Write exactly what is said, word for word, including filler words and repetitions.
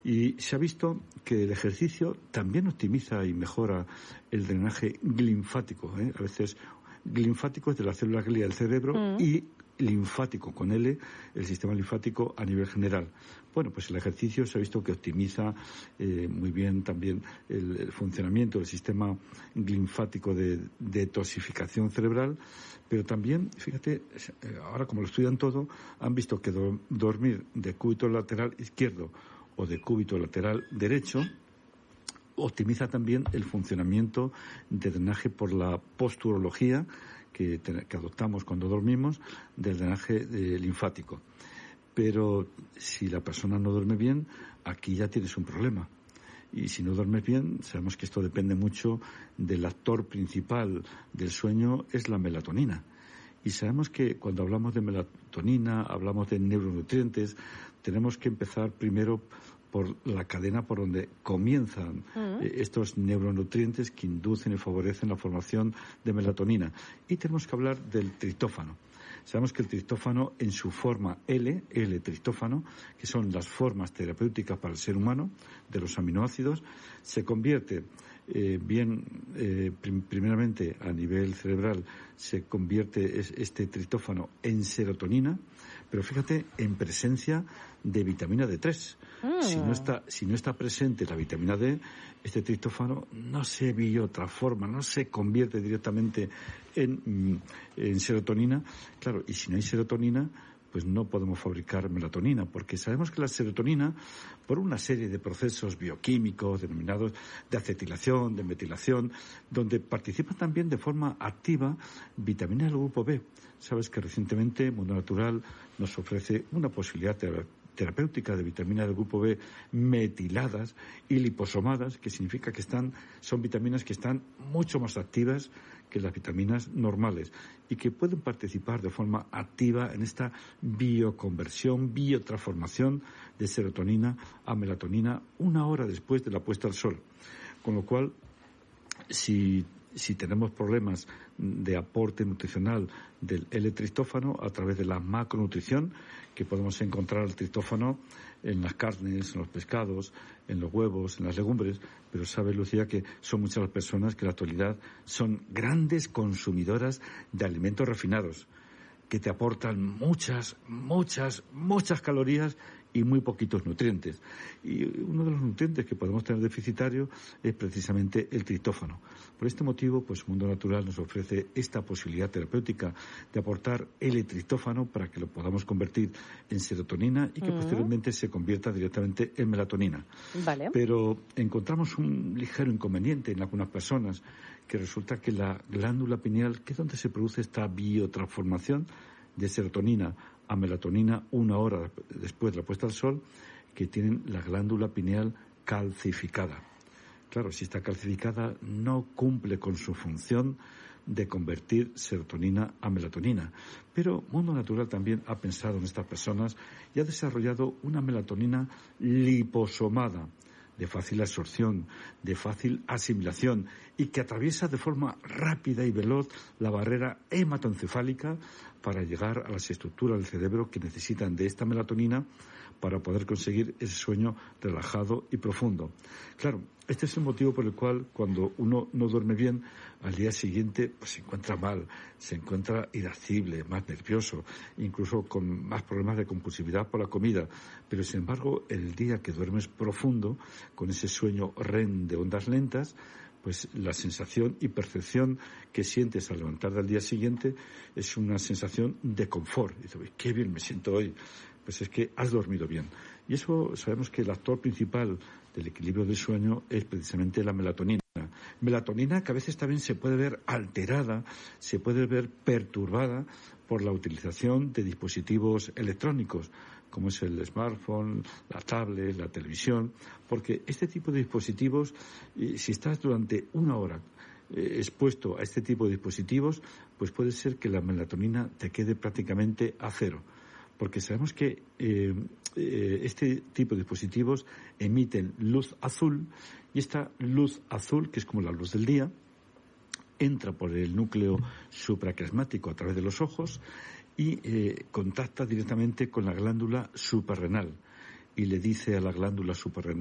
Y se ha visto que el ejercicio también optimiza y mejora el drenaje linfático, ¿eh? A veces linfático es de la célula glia del cerebro mm. y linfático con L, el sistema linfático a nivel general. Bueno, pues el ejercicio se ha visto que optimiza eh, muy bien también el, el funcionamiento del sistema linfático de detoxificación cerebral, pero también, fíjate, ahora como lo estudian todo, han visto que do, dormir de cúbito lateral izquierdo o de cúbito lateral derecho optimiza también el funcionamiento de drenaje por la posturología que, que adoptamos cuando dormimos del drenaje eh, linfático. Pero si la persona no duerme bien, aquí ya tienes un problema. Y si no duermes bien, sabemos que esto depende mucho del actor principal del sueño, es la melatonina. Y sabemos que cuando hablamos de melatonina, hablamos de neuronutrientes, tenemos que empezar primero por la cadena por donde comienzan uh-huh. eh, estos neuronutrientes que inducen y favorecen la formación de melatonina. Y tenemos que hablar del triptófano. Sabemos que el triptófano en su forma L, L-triptófano, que son las formas terapéuticas para el ser humano de los aminoácidos, se convierte eh, bien, eh, prim- primeramente a nivel cerebral, se convierte es, este triptófano en serotonina, pero fíjate, en presencia de vitamina D tres. Mm. Si no está, si no está presente la vitamina D, este triptófano no se biotransforma, no se convierte directamente en, en serotonina. Claro, y si no hay serotonina, pues no podemos fabricar melatonina, porque sabemos que la serotonina, por una serie de procesos bioquímicos denominados de acetilación, de metilación, donde participa también de forma activa vitamina del grupo B. Sabes que recientemente Mundo Natural nos ofrece una posibilidad terapéutica de vitamina del grupo B metiladas y liposomadas, que significa que están, son vitaminas que están mucho más activas que las vitaminas normales y que pueden participar de forma activa en esta bioconversión, biotransformación de serotonina a melatonina una hora después de la puesta al sol. Con lo cual, si si tenemos problemas de aporte nutricional del L-triptófano a través de la macronutrición, que podemos encontrar el triptófano en las carnes, en los pescados, en los huevos, en las legumbres, pero sabes, Lucía, que son muchas las personas que en la actualidad son grandes consumidoras de alimentos refinados, que te aportan muchas, muchas, muchas calorías y muy poquitos nutrientes. Y uno de los nutrientes que podemos tener deficitario es precisamente el triptófano. Por este motivo, pues Mundo Natural nos ofrece esta posibilidad terapéutica de aportar el triptófano para que lo podamos convertir en serotonina y que uh-huh. posteriormente se convierta directamente en melatonina. Vale. Pero encontramos un ligero inconveniente en algunas personas, que resulta que la glándula pineal, que es donde se produce esta biotransformación de serotonina a melatonina una hora después de la puesta al sol, que tienen la glándula pineal calcificada. Claro, si está calcificada no cumple con su función de convertir serotonina a melatonina. Pero Mundo Natural también ha pensado en estas personas y ha desarrollado una melatonina liposomada, de fácil absorción, de fácil asimilación y que atraviesa de forma rápida y veloz la barrera hematoencefálica para llegar a las estructuras del cerebro que necesitan de esta melatonina para poder conseguir ese sueño relajado y profundo. Claro, este es el motivo por el cual cuando uno no duerme bien, al día siguiente pues se encuentra mal, se encuentra irascible, más nervioso, incluso con más problemas de compulsividad por la comida. Pero sin embargo, el día que duermes profundo, con ese sueño R E M de ondas lentas, pues la sensación y percepción que sientes al levantar del día siguiente es una sensación de confort. Dices, qué bien me siento hoy. Pues es que has dormido bien. Y eso sabemos que el actor principal del equilibrio del sueño es precisamente la melatonina. Melatonina que a veces también se puede ver alterada, se puede ver perturbada por la utilización de dispositivos electrónicos, como es el smartphone, la tablet, la televisión, porque este tipo de dispositivos, si estás durante una hora eh, expuesto a este tipo de dispositivos, pues puede ser que la melatonina te quede prácticamente a cero. Porque sabemos que eh, eh, este tipo de dispositivos emiten luz azul y esta luz azul, que es como la luz del día, entra por el núcleo supraquiasmático a través de los ojos y eh, contacta directamente con la glándula suprarrenal. y le dice a la glándula suprarrenal